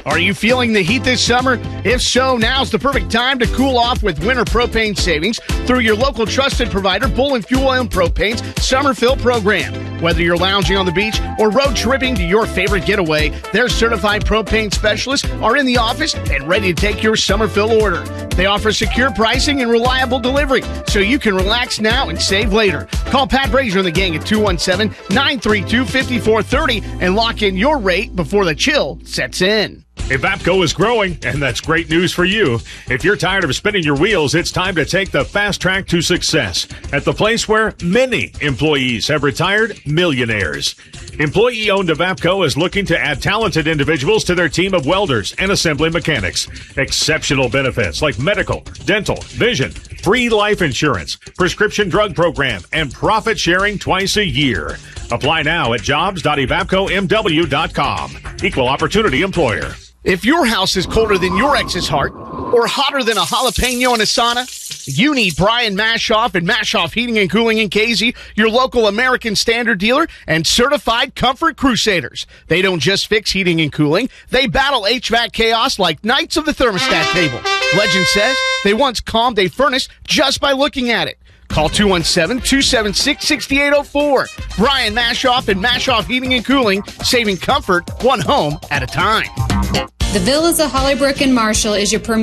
Are you feeling the heat this summer? If so, now's the perfect time to cool off with winter propane savings through your local trusted provider, Bull & Fuel Oil Propane's Summer Fill program. Whether you're lounging on the beach or road tripping to your favorite getaway, their certified propane specialists are in the office and ready to take your summer fill order. They offer secure pricing and reliable delivery, so you can relax now and save later. Call Pat Brazier and the gang at 217-932-5430 and lock in your rate before the chill sets in. Evapco is growing, and that's great news for you. If you're tired of spinning your wheels, it's time to take the fast track to success at the place where many employees have retired millionaires. Employee-owned Evapco is looking to add talented individuals to their team of welders and assembly mechanics. Exceptional benefits like medical, dental, vision, free life insurance, prescription drug program, and profit sharing twice a year. Apply now at jobs.evapcomw.com. Equal opportunity employer. If your house is colder than your ex's heart or hotter than a jalapeno in a sauna, you need Brian Mashoff and Mashoff Heating and Cooling in Casey, your local American Standard dealer and certified comfort crusaders. They don't just fix heating and cooling. They battle HVAC chaos like knights of the thermostat table. Legend says they once calmed a furnace just by looking at it. Call 217-276-6804. Brian Mashoff and Mashoff Heating and Cooling, saving comfort one home at a time. The Villas of Hollybrook and Marshall is your premier